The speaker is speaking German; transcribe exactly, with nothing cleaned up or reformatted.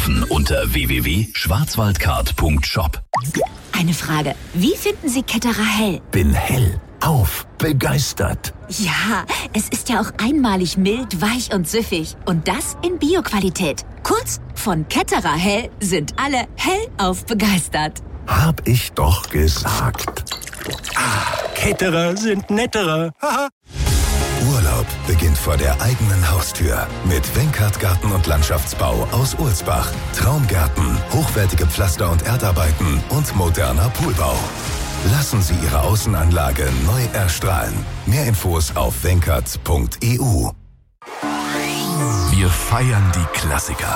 kaufen unter w w w punkt schwarzwaldcard punkt shop. Eine Frage. Wie finden Sie Ketterer Hell? Bin hell auf begeistert. Ja, es ist ja auch einmalig mild, weich und süffig. Und das in Bio-Qualität. Kurz, von Ketterer Hell sind alle hellauf begeistert. Hab ich doch gesagt. Ah, Ketterer sind netterer. Haha. Urlaub beginnt vor der eigenen Haustür mit Wenkert Garten und Landschaftsbau aus Ulsbach. Traumgärten, hochwertige Pflaster- und Erdarbeiten und moderner Poolbau. Lassen Sie Ihre Außenanlage neu erstrahlen. Mehr Infos auf wenkert punkt e u. Wir feiern die Klassiker.